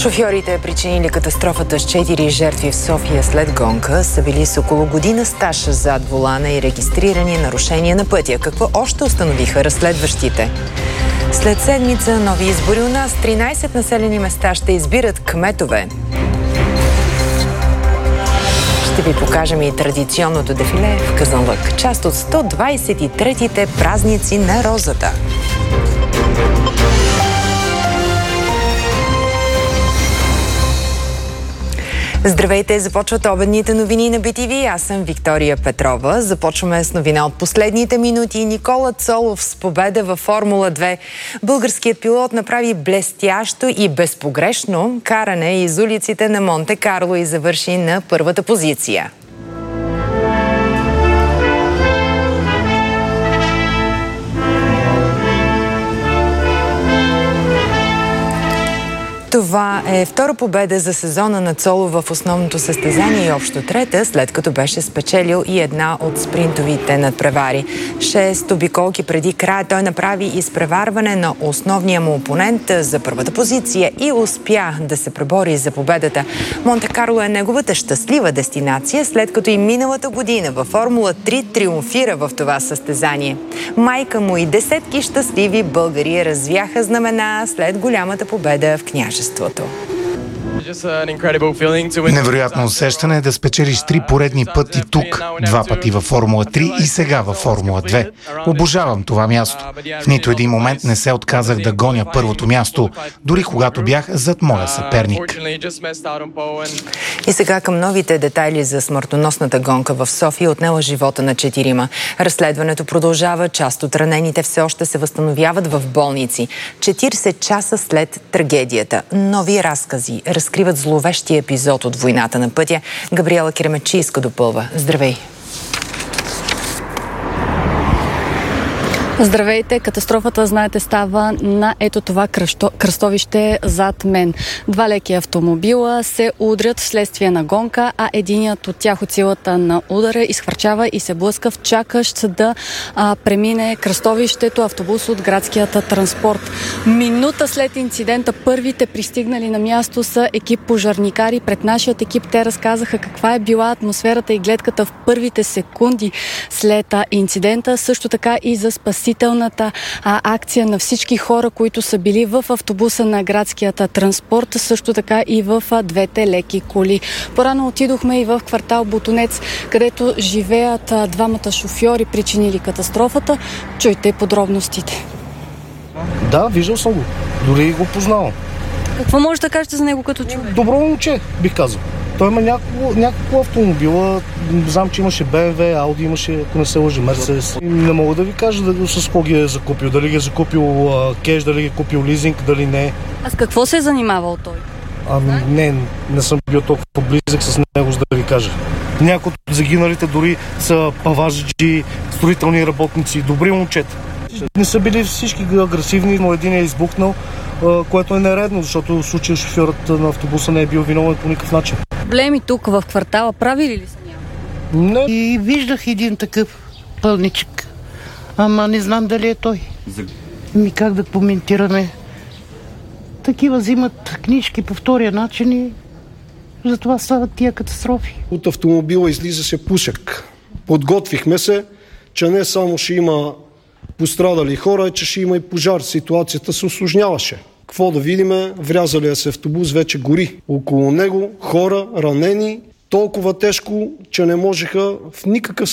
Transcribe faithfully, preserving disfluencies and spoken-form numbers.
Шофьорите, причинили катастрофата с четири жертви в София след гонка, са били с около година стаж зад волана и регистрирани нарушения на пътя. Какво още установиха разследващите? След седмица нови избори у нас, тринайсет населени места ще избират кметове. Ще ви покажем и традиционното дефиле в Казанлък. Част от сто двайсет и третите празници на розата. Здравейте! Започват обедните новини на Би Ти Ви. Аз съм Виктория Петрова. Започваме с новина от последните минути. Никола Цолов с победа във Формула две. Българският пилот направи блестящо и безпогрешно каране из улиците на Монте Карло и завърши на първата позиция. Това е втора победа за сезона на Цолов в основното състезание и общо трета, след като беше спечелил и една от спринтовите надпревари. Шест обиколки преди края той направи изпреварване на основния му опонент за първата позиция и успя да се пребори за победата. Монте Карло е неговата щастлива дестинация, след като и миналата година във Формула три триумфира в това състезание. Майка му и десетки щастливи българи развяха знамена след голямата победа в Княжеството. Невероятно усещане е да спечелиш три поредни пъти тук, два пъти във Формула три и сега във Формула две. Обожавам това място. В нито един момент не се отказах да гоня първото място, дори когато бях зад моя съперник. И сега към новите детайли за смъртоносната гонка в София, отнела живота на четирима. Разследването продължава, част от ранените все още се възстановяват в болници. четирийсет часа след трагедията. Нови разкази разкриват зловещия епизод от войната на пътя. Габриела Киремечийска допълва. Здравей! Здравейте! Катастрофата, знаете, става на ето това кръщо, кръстовище зад мен. Два леки автомобила се удрят вследствие на гонка, а единият от тях от силата на удара изхвърчава и се блъска в чакащ да а, премине кръстовището автобус от градският транспорт. Минута след инцидента първите пристигнали на място са екип пожарникари. Пред нашият екип те разказаха каква е била атмосферата и гледката в първите секунди след а, инцидента. Също така и за спасителната а, акция на всички хора, които са били в автобуса на градският транспорт, също така и в а, двете леки коли. Порано отидохме и в квартал Ботунец, където живеят а, двамата шофьори, причинили катастрофата. Чуйте подробностите. Да, виждал съм го. Дори го познавам. Какво може да кажете за него като човек? Добро момче, бих казал. Той има няколко, няколко автомобила. Знам, че имаше Б М В, Ауди имаше, ако не се лъжи, Мерцедес. Не мога да ви кажа да, с кого ги е закупил. Дали ги е закупил а, кеш, дали ги е купил лизинг, дали не. А с какво се е занимавал той? Ами не, не съм бил толкова близък с него, за да ви кажа. Някои от загиналите дори са паважи, строителни работници, добри момчета. Не са били всички агресивни, но един е избухнал, което е нередно, защото в случая шофьорът на автобуса не е бил виновен по никакъв начин. Проблеми тук в квартала правили ли са няма? Не. И виждах един такъв пълничък, ама не знам дали е той. Ми как да коментираме? Такива взимат книжки по втория начин и затова стават тия катастрофи. От автомобила излизаше пушек. Подготвихме се, че не само ще има пострадали хора, че ще има и пожар. Ситуацията се усложняваше. Какво да видиме? Врязалия се автобус вече гори. Около него хора, ранени, толкова тежко, че не можеха в никакъв